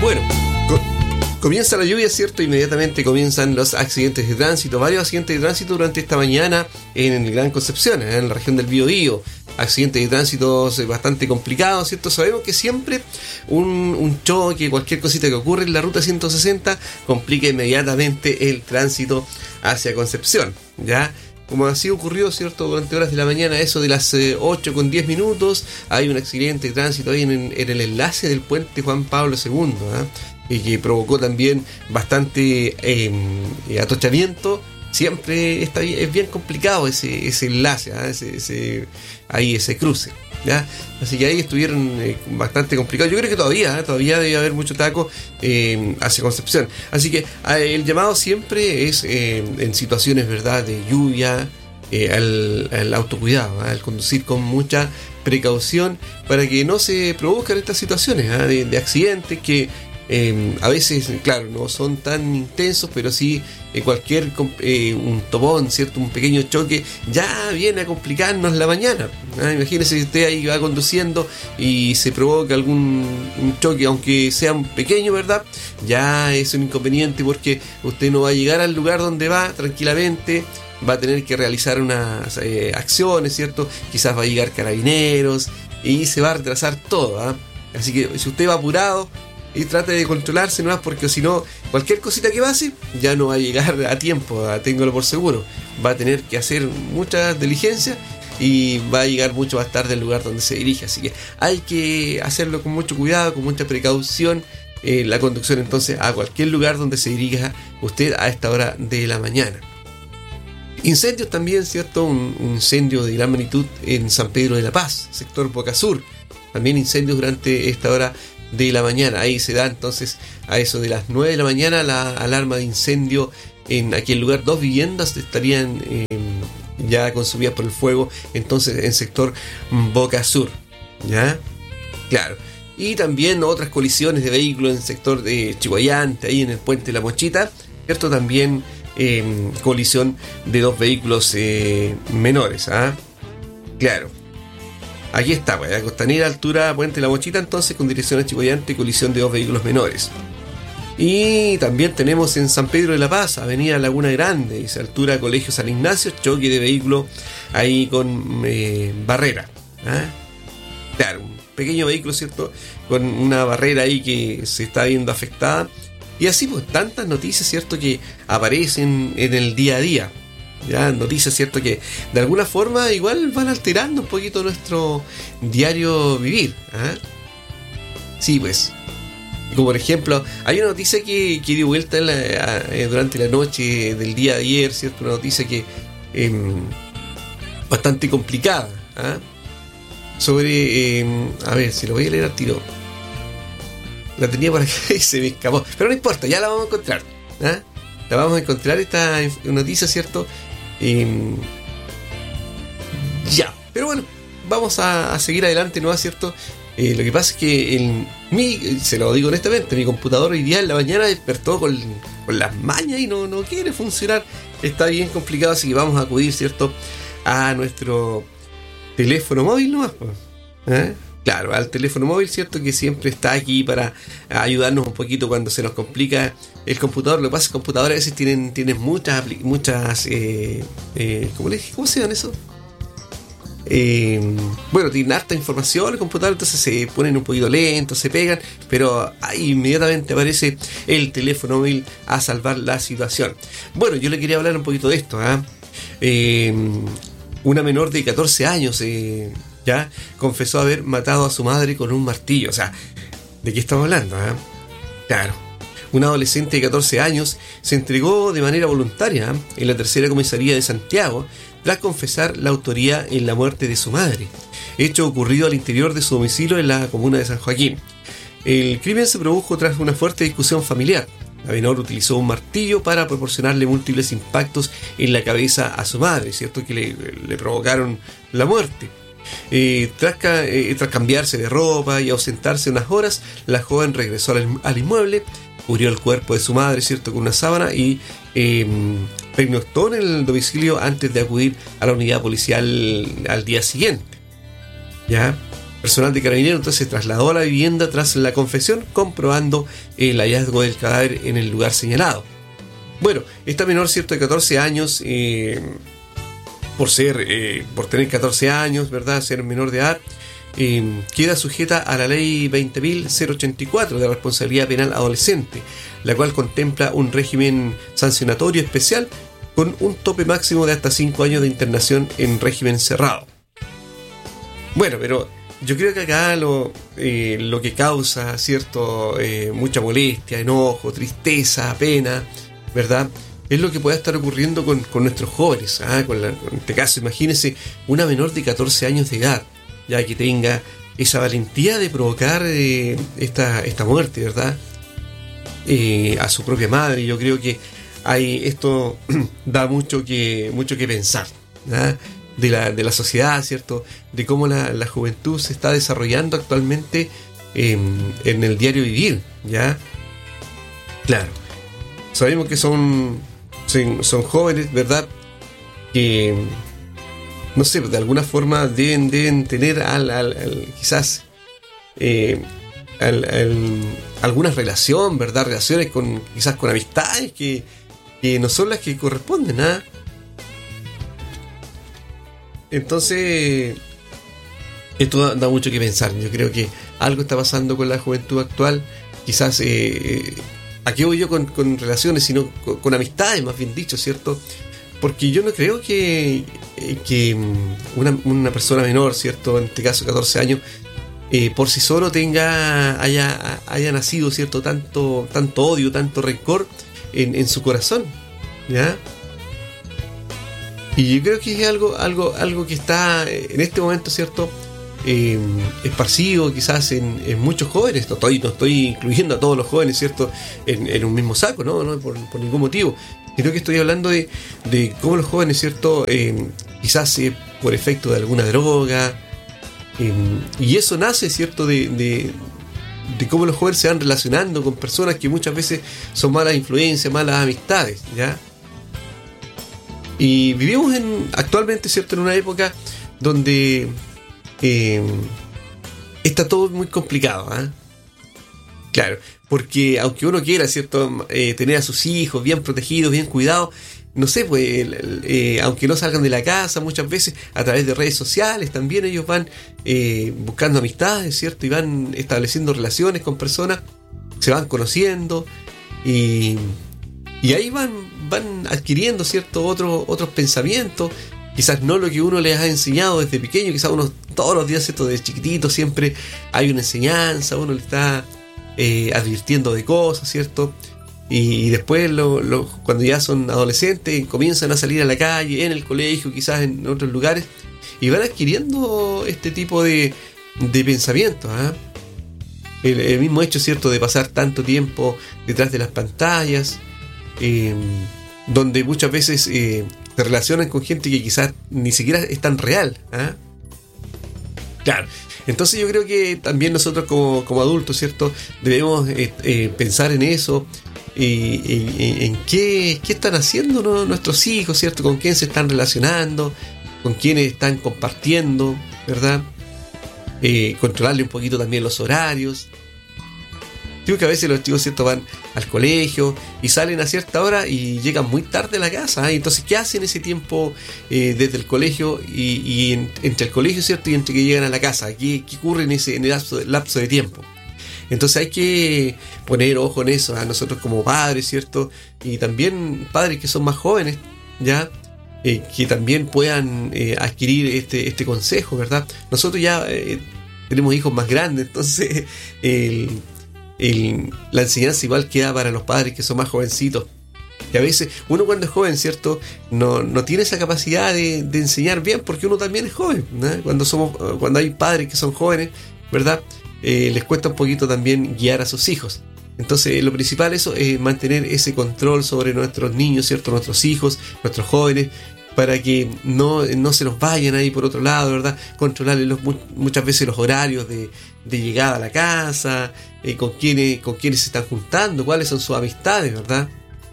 Bueno, comienza la lluvia, ¿cierto? Inmediatamente comienzan los accidentes de tránsito. Varios accidentes de tránsito durante esta mañana en el Gran Concepción, en la región del Biobío. Accidentes de tránsito bastante complicados, ¿cierto? Sabemos que siempre un choque, cualquier cosita que ocurre en la ruta 160 complica inmediatamente el tránsito hacia Concepción, ¿ya? Como así ocurrió, ¿cierto? Durante horas de la mañana, eso de las 8:10, hay un accidente de tránsito ahí en el enlace del puente Juan Pablo II, y que provocó también bastante atochamiento. Siempre es bien complicado ese enlace, ese cruce, ¿ya? Así que ahí estuvieron bastante complicados. Yo creo que todavía debe haber mucho taco hacia Concepción. Así que el llamado siempre es en situaciones, ¿verdad?, de lluvia, al autocuidado, al conducir con mucha precaución para que no se produzcan estas situaciones de accidentes que a veces, claro, no son tan intensos, pero sí un topón, ¿cierto? Un pequeño choque ya viene a complicarnos la mañana. Imagínese si usted ahí va conduciendo y se provoca un choque, aunque sea un pequeño, ¿verdad? Ya es un inconveniente porque usted no va a llegar al lugar donde va tranquilamente, va a tener que realizar unas acciones, ¿cierto? Quizás va a llegar carabineros y se va a retrasar todo, Así que si usted va apurado, y trate de controlarse nomás, porque si no, cualquier cosita que pase ya no va a llegar a tiempo, téngalo por seguro. Va a tener que hacer muchas diligencias y va a llegar mucho más tarde al lugar donde se dirige. Así que hay que hacerlo con mucho cuidado, con mucha precaución, la conducción entonces a cualquier lugar donde se dirija usted a esta hora de la mañana. Incendios también, ¿cierto? Un incendio de gran magnitud en San Pedro de la Paz, sector Boca Sur. También incendios durante esta hora de la mañana. Ahí se da entonces a eso de las 9 de la mañana la alarma de incendio en aquel lugar. 2 viviendas estarían ya consumidas por el fuego, entonces en sector Boca Sur, ¿ya? Claro. Y también otras colisiones de vehículos en el sector de Chihuayante, ahí en el puente de La Mochita, ¿cierto? También colisión de 2 vehículos menores, claro. Aquí está, pues, Costanera, altura Puente La Mochita, entonces con dirección a Chihuayante, colisión de 2 vehículos menores. Y también tenemos en San Pedro de la Paz, avenida Laguna Grande, dice, altura Colegio San Ignacio, choque de vehículo ahí con barrera. Claro, un pequeño vehículo, ¿cierto? Con una barrera ahí que se está viendo afectada. Y así, pues, tantas noticias, ¿cierto?, que aparecen en el día a día. Ya, noticias, ¿cierto?, que de alguna forma igual van alterando un poquito nuestro diario vivir. Sí, pues, como por ejemplo, hay una noticia que dio vuelta durante la noche del día de ayer, ¿cierto? Una noticia que bastante complicada, sobre, a ver, si lo voy a leer al tiro. La tenía por acá y se me escapó, pero no importa, ya la vamos a encontrar. La vamos a encontrar esta noticia, ¿cierto? Ya, pero bueno, vamos a seguir adelante, ¿no es cierto? Lo que pasa es que se lo digo honestamente, mi computador hoy día en la mañana despertó con las mañas y no quiere funcionar. Está bien complicado, así que vamos a acudir, ¿cierto?, a nuestro teléfono móvil nomás, Claro, al teléfono móvil, ¿cierto?, que siempre está aquí para ayudarnos un poquito cuando se nos complica el computador. Lo que pasa es que el computador a veces tienen muchas ¿cómo se llaman eso? Bueno, tienen harta información el computador, entonces se ponen un poquito lentos, se pegan, pero ahí inmediatamente aparece el teléfono móvil a salvar la situación. Bueno, yo le quería hablar un poquito de esto, una menor de 14 años ya confesó haber matado a su madre con un martillo. O sea, ¿de qué estamos hablando? Claro, un adolescente de 14 años se entregó de manera voluntaria en la tercera comisaría de Santiago tras confesar la autoría en la muerte de su madre, hecho ocurrido al interior de su domicilio en la comuna de San Joaquín. El crimen se produjo tras una fuerte discusión familiar. La menor utilizó un martillo para proporcionarle múltiples impactos en la cabeza a su madre, ¿cierto?, que le provocaron la muerte. Tras cambiarse de ropa y ausentarse unas horas, la joven regresó al inmueble, cubrió el cuerpo de su madre, ¿cierto?, con una sábana y pernoctó en el domicilio antes de acudir a la unidad policial al día siguiente. ¿Ya? Personal de Carabineros entonces se trasladó a la vivienda tras la confesión, comprobando el hallazgo del cadáver en el lugar señalado. Bueno, esta menor, cierto, de 14 años, por tener 14 años, ¿verdad?, ser menor de edad, queda sujeta a la ley 20.084 de responsabilidad penal adolescente, la cual contempla un régimen sancionatorio especial con un tope máximo de hasta 5 años de internación en régimen cerrado. Bueno, pero yo creo que acá lo que causa, cierto, mucha molestia, enojo, tristeza, pena, ¿verdad?, es lo que pueda estar ocurriendo con nuestros jóvenes. En este caso, imagínense una menor de 14 años de edad, ya que tenga esa valentía de provocar esta muerte, ¿verdad?, a su propia madre. Yo creo que esto da mucho que pensar, ¿verdad?, de la sociedad, ¿cierto?, de cómo la juventud se está desarrollando actualmente en el diario vivir, ¿ya? Claro, sabemos que son jóvenes, ¿verdad?, que, no sé, de alguna forma deben tener quizás alguna relación, ¿verdad?, relaciones quizás con amistades que no son las que corresponden, ¿ah? Entonces, esto da mucho que pensar. Yo creo que algo está pasando con la juventud actual. Quizás, ¿a qué voy yo con relaciones? Sino con amistades, más bien dicho, ¿cierto? Porque yo no creo que una persona menor, ¿cierto?, en este caso 14 años, por sí solo haya nacido, ¿cierto?, tanto odio, tanto rencor en su corazón, ¿ya? Y yo creo que es algo que está en este momento, ¿cierto?, esparcido quizás en muchos jóvenes. No estoy incluyendo a todos los jóvenes, ¿cierto?, en un mismo saco, no por ningún motivo. Creo que estoy hablando de cómo los jóvenes, ¿cierto?, quizás por efecto de alguna droga, y eso nace, ¿cierto?, de cómo los jóvenes se van relacionando con personas que muchas veces son malas influencias, malas amistades, ¿ya? Y vivimos actualmente, ¿cierto?, en una época donde está todo muy complicado, ¿eh? Claro, porque aunque uno quiera, ¿cierto?, tener a sus hijos bien protegidos, bien cuidados, no sé, pues, aunque no salgan de la casa, muchas veces a través de redes sociales también ellos van buscando amistades, ¿cierto?, y van estableciendo relaciones con personas, se van conociendo y ahí van adquiriendo, ¿cierto?, otros pensamientos. Quizás no lo que uno les ha enseñado desde pequeño, quizás uno todos los días, ¿cierto?, desde chiquitito siempre hay una enseñanza, uno le está advirtiendo de cosas, ¿cierto? Y después cuando ya son adolescentes comienzan a salir a la calle, en el colegio, quizás en otros lugares, y van adquiriendo este tipo de pensamientos, ¿eh? El mismo hecho, ¿cierto?, de pasar tanto tiempo detrás de las pantallas, donde muchas veces se relacionan con gente que quizás ni siquiera es tan real, ¿eh? Claro, entonces yo creo que también nosotros como adultos, ¿cierto?, debemos pensar en eso, en qué están haciendo, ¿no?, nuestros hijos, ¿cierto?, con quién se están relacionando, con quiénes están compartiendo, ¿verdad? Controlarle un poquito también los horarios. Digo que a veces los chicos, ¿cierto?, van al colegio y salen a cierta hora y llegan muy tarde a la casa, ¿eh? Entonces, ¿qué hacen ese tiempo desde el colegio y entre el colegio, ¿cierto?, y entre que llegan a la casa? ¿Qué ocurre en el lapso de tiempo? Entonces hay que poner ojo en eso, a nosotros como padres, ¿cierto?, y también padres que son más jóvenes, ¿ya?, que también puedan adquirir este consejo, ¿verdad? Nosotros ya tenemos hijos más grandes, entonces la enseñanza igual queda para los padres que son más jovencitos. Y a veces uno cuando es joven, ¿cierto?, no tiene esa capacidad de enseñar bien, porque uno también es joven, ¿no? Cuando hay padres que son jóvenes, ¿verdad?, les cuesta un poquito también guiar a sus hijos. Entonces lo principal es mantener ese control sobre nuestros niños, ¿cierto?, nuestros hijos, nuestros jóvenes, para que no se nos vayan ahí por otro lado, ¿verdad? Controlarles muchas veces los horarios de llegada a la casa, con quiénes se están juntando, cuáles son sus amistades, ¿verdad?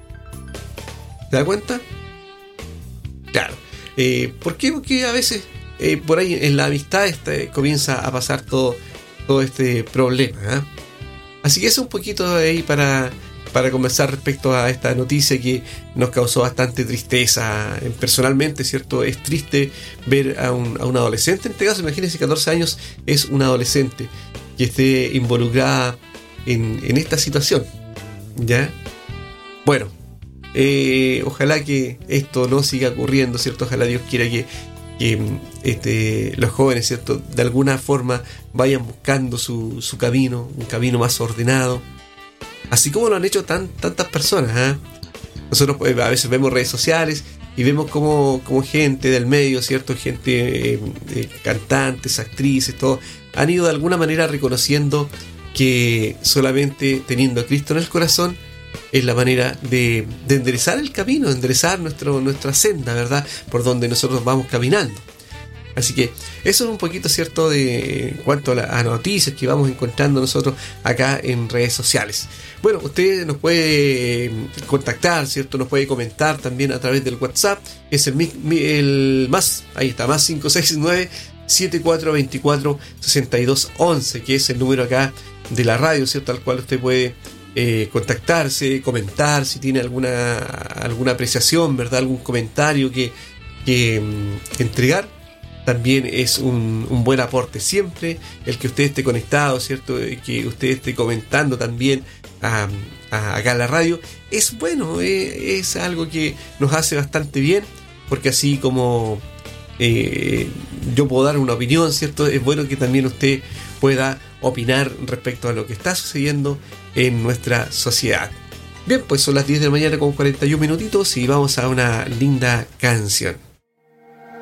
¿Te das cuenta? Claro. ¿Por qué? Porque a veces por ahí en la amistad comienza a pasar todo este problema, ¿eh? Así que eso un poquito ahí para conversar respecto a esta noticia que nos causó bastante tristeza personalmente, ¿cierto? Es triste ver a un adolescente, en este caso, imagínense, 14 años, es una adolescente que esté involucrada en esta situación, ¿ya? Bueno, ojalá que esto no siga ocurriendo, ¿cierto? Ojalá Dios quiera que los jóvenes, ¿cierto?, de alguna forma vayan buscando su camino, un camino más ordenado, así como lo han hecho tantas personas, ¿eh? Nosotros a veces vemos redes sociales y vemos como gente del medio, ¿cierto?, gente, cantantes, actrices, todo, han ido de alguna manera reconociendo que solamente teniendo a Cristo en el corazón es la manera de enderezar el camino, de enderezar nuestra senda, ¿verdad?, por donde nosotros vamos caminando. Así que eso es un poquito, ¿cierto?, en cuanto a noticias que vamos encontrando nosotros acá en redes sociales. Bueno, usted nos puede contactar, ¿cierto?, nos puede comentar también a través del WhatsApp, es el más 569-7424-6211, que es el número acá de la radio, ¿cierto?, al cual usted puede contactarse, comentar si tiene alguna apreciación, ¿verdad?, algún comentario que entregar. También es un buen aporte siempre el que usted esté conectado, ¿cierto?, que usted esté comentando también acá en la radio. Es bueno, es algo que nos hace bastante bien, porque así como yo puedo dar una opinión, ¿cierto?, es bueno que también usted pueda opinar respecto a lo que está sucediendo en nuestra sociedad. Bien, pues son las 10 de la mañana con 41 minutitos y vamos a una linda canción.